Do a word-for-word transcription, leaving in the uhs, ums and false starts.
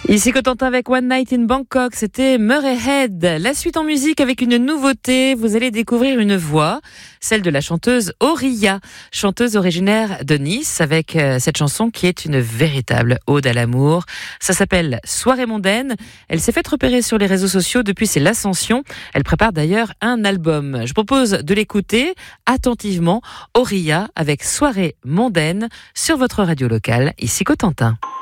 Ici Cotentin avec One Night in Bangkok, c'était Murray Head. La suite en musique avec une nouveauté, vous allez découvrir une voix, celle de la chanteuse Auria, chanteuse originaire de Nice, avec cette chanson qui est une véritable ode à l'amour. Ça s'appelle Soirée mondaine. Elle s'est faite repérer sur les réseaux sociaux depuis ses l'ascension. Elle prépare d'ailleurs un album. Je propose de l'écouter attentivement. Auria avec Soirée mondaine sur votre radio locale, ici Cotentin.